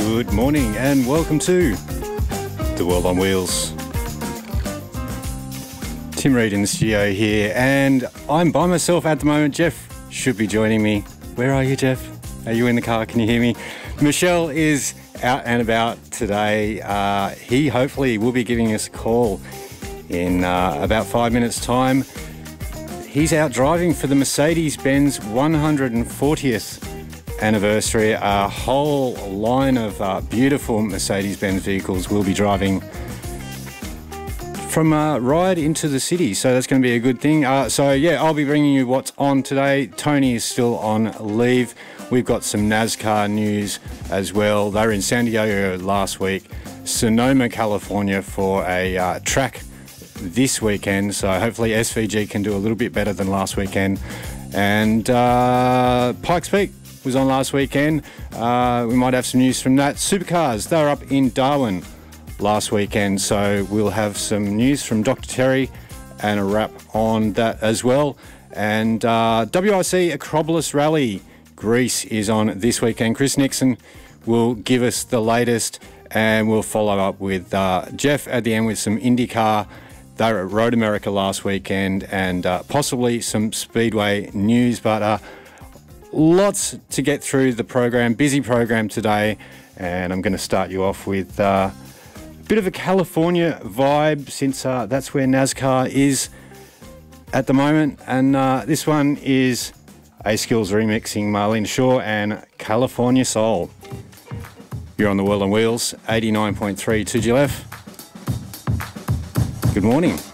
Good morning and welcome to The World on Wheels. Tim Reid in the studio here, and I'm by myself at the moment. Jeff should be joining me. Where are you, Jeff? Are you in the car? Can you hear me? Michelle is out and about today. He hopefully will be giving us a call in about 5 minutes' time. He's out driving for the Mercedes-Benz 140th anniversary. A whole line of beautiful Mercedes-Benz vehicles will be driving from Ryde into the city, so that's going to be a good thing. So yeah, I'll be bringing you what's on today. Tony is still on leave. We've got some NASCAR news as well. They were in San Diego last week, Sonoma, California for a track this weekend, so hopefully SVG can do a little bit better than last weekend. And Pikes Peak was on last weekend. We might have some news from that. Supercars, they were up in Darwin last weekend, so we'll have some news from Dr. Terry and a wrap on that as well. And WRC Acropolis Rally Greece is on this weekend. Chris Nixon will give us the latest, and we'll follow up with Jeff at the end with some IndyCar. They were at Road America last weekend, and possibly some Speedway news, but lots to get through the program. Busy program today, and I'm going to start you off with a bit of a California vibe, since that's where NASCAR is at the moment. And this one is A-Skills remixing Marlene Shaw and California Soul. You're on The World on Wheels, 89.3 2GLF. Good morning.